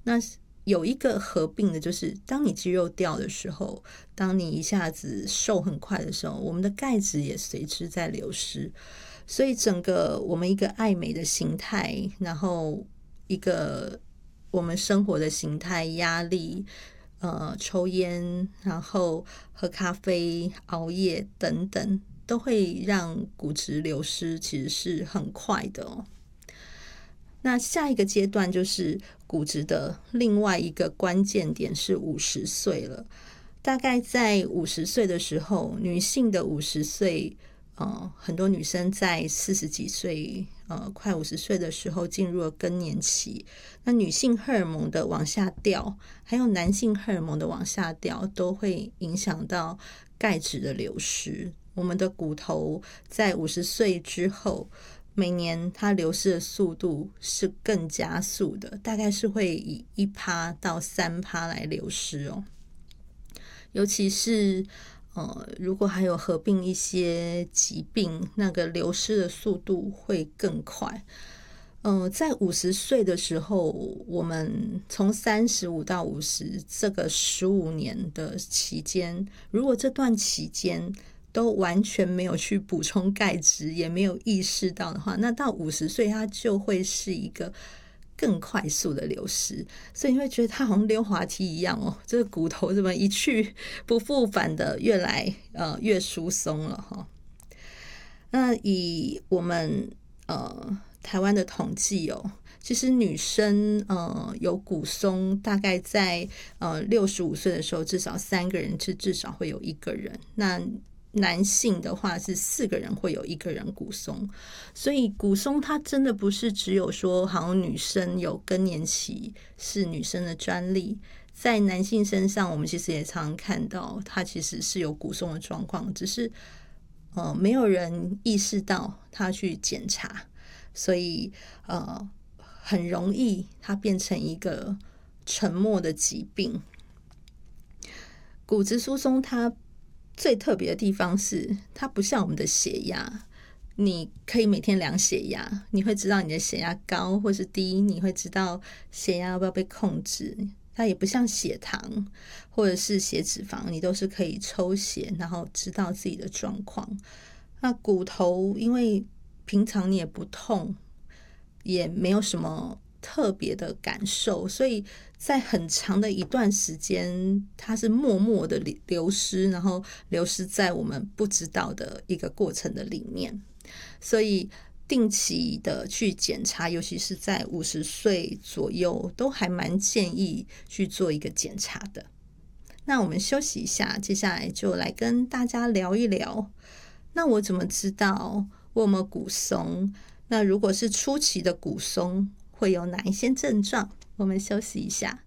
那有一个合并的就是，当你肌肉掉的时候，当你一下子瘦很快的时候，我们的钙质也随之在流失。所以整个我们一个爱美的形态，然后一个我们生活的形态，压力，抽烟，然后喝咖啡、熬夜等等，都会让骨质流失，其实是很快的哦。那下一个阶段就是骨质的另外一个关键点是50岁了。大概在50岁的时候，女性的50岁，很多女生在40几岁，快50岁的时候进入了更年期。那女性荷尔蒙的往下掉，还有男性荷尔蒙的往下掉，都会影响到钙质的流失。我们的骨头在50岁之后，每年它流失的速度是更加速的，大概是会以1%到3%来流失哦。尤其是如果还有合并一些疾病，那个流失的速度会更快。在50岁的时候，我们从35到50这个15年的期间，如果这段期间都完全没有去补充钙质，也没有意识到的话，那到50岁它就会是一个更快速的流失。所以你会觉得它好像溜滑梯一样哦，这个骨头怎么一去不复返的越来越疏松了哈。那以我们台湾的统计哦，其实女生有骨松，大概在65岁的时候，至少3个人至少会有1个人。那男性的话是4个人会有1个人骨松。所以骨松它真的不是只有说好像女生有更年期是女生的专利，在男性身上我们其实也常常看到他其实是有骨松的状况，只是没有人意识到他去检查，所以很容易它变成一个沉默的疾病。骨质疏松它最特别的地方是，它不像我们的血压，你可以每天量血压，你会知道你的血压高或是低，你会知道血压要不要被控制。它也不像血糖或者是血脂肪，你都是可以抽血然后知道自己的状况。那骨头因为平常你也不痛，也没有什么特别的感受，所以在很长的一段时间它是默默的流失，然后流失在我们不知道的一个过程的里面。所以定期的去检查，尤其是在50岁左右，都还蛮建议去做一个检查的。那我们休息一下，接下来就来跟大家聊一聊，那我怎么知道我有没有骨松？那如果是初期的骨松，会有哪一些症状？我们休息一下。